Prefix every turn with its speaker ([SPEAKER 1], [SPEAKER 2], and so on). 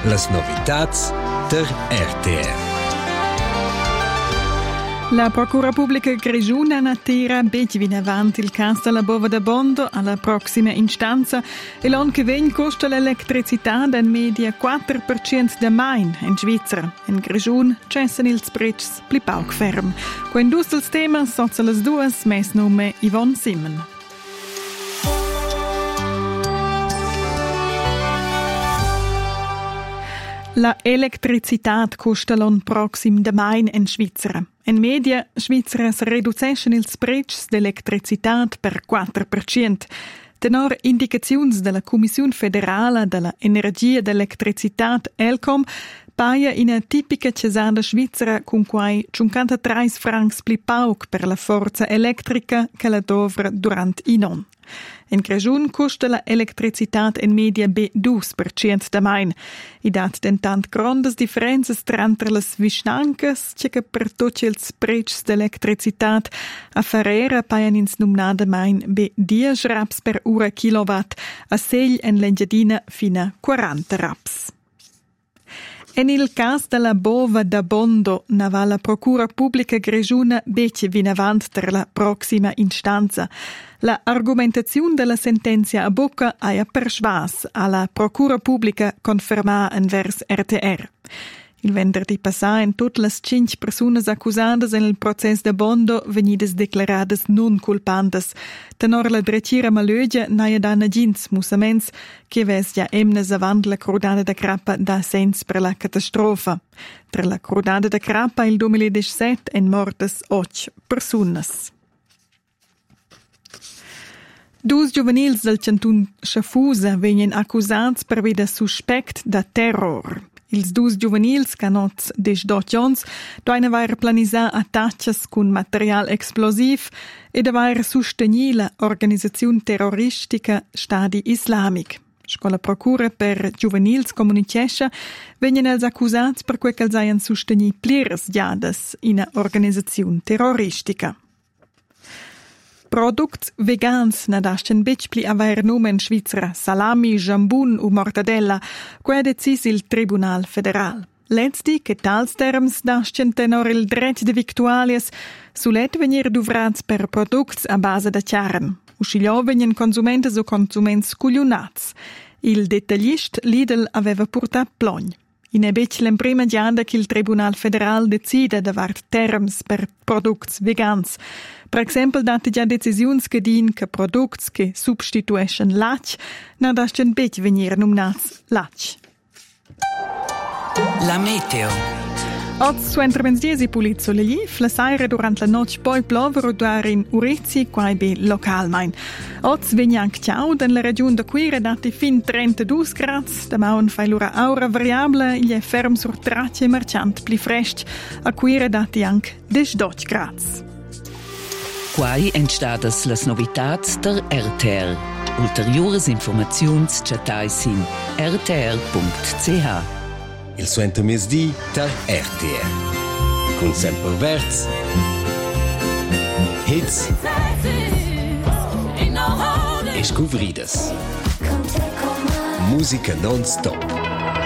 [SPEAKER 1] Las novitats der RTR.
[SPEAKER 2] La Procura Pubblica Grischuna natera beggi vin avanti il caso della Bova da Bondo alla prossima istanza e l'on che vegn costa l'elettricità in media 4% da main in Svizzera. In Grischun cessen ils prezzi pli pauc ferm. Quando il tema sozza las duas mes nome Yvonne Simmen. La electricità costa l'on proxim da main in Svizzera. In media, Svizzera riducescen ils prezzi d'electricità per 4%. Tenor indicazioni della Commissione Federale della Energia d'Electricità ELCOM, paia in una tipica cesada svizzera con quai 53 francs pli pauc per la forza elettrica che la dovra durant inon. In Grischun costa la electricità in media B2% da main. I dat dentant grandes differences tra las vischnancas, che per tots ils prezzi d'electricità a Ferrera paian ins numnada main B10 raps per ura kilowatt, a segl en l'Engiadina fina 40 raps. En il caso della Bova da Bondo, nava la Procura Pubblica Grischuna bece vin avant per la prossima istanza. La argumentazione della sentenza a bocca ha persvas alla Procura Pubblica conferma en vers RTR. Il venerdì passà in tutte le 5 persone accusate nel processo da Bondo venidas declaradas non culpantes. Tenor la drecira malögia naia dana gins musaments che ves ja emnes avant la crudada da Crappa da sens per la catastrofa. Tra la crudada da Crappa il 2017 en mortes 8 personas. Dus giovanils del cantun Schafusa venien accusats per vida suspect da terror. Ils dus giovanils canots des 12 ans doina vair planisar attaccias cun material explosiv e da vair sustenir la organizzazione terroristica Stadi Islamic. Scola procura per giovanils comunicescha venien els accusats per quei qu'els haian sustenir pliras giadas in organizzazione terroristica. Produkts vegans nadascen bec pli avair nome in Svizzera, salami, jambun u mortadella, quae decis il Tribunal Federal. Letzti, che tals terms dascen tenor il dret de victualias, sulet venir duvrats per produkts a base da charn. Uscigliò venien consumentes o consuments cugliunats. Il detaglist Lidl aveva purtat plogn. In ebec l'emprima gianda che il Tribunal Federal decide davart terms per produkts vegans. Per exempel date già decisiuns che din che produkts che substituescen latg nadascen bec venir numnats latg.
[SPEAKER 3] La meteo.
[SPEAKER 2] Oz su intervenziesi pulizzo le gli, la saira durant la noc poi plover odar in Urizi quai be localmain. Oz vegna anche ciao den la regione da Quire dati fin 32 grads, da maun fai l'ura aura variabile, gli è ferm sur tracce marciant pli fresc, a Quire dati anche 12 grads.
[SPEAKER 3] Quai entstadas las novitats der RTR. Ulteriores informaziuns chatais in rtr.ch.
[SPEAKER 1] Il suento mesdì der RTR. Con sempre verz. Hits. E scuvridas. Musica non-stop.